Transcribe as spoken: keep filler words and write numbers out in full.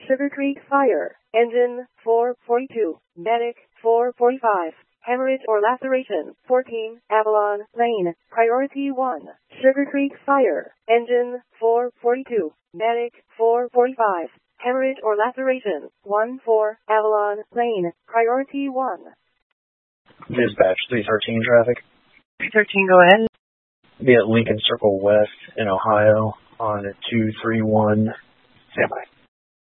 Sugar Creek Fire. Engine four forty-two. Medic four forty-five. Hemorrhage or laceration fourteen. Avalon Lane. Priority one. Sugar Creek Fire. Engine four forty-two. Medic four forty-five. Hemorrhage or laceration one four. Avalon Lane. Priority one. Dispatch three thirteen traffic. three thirteen, go ahead. Be at Lincoln Circle West in Ohio on two three one. Stand by.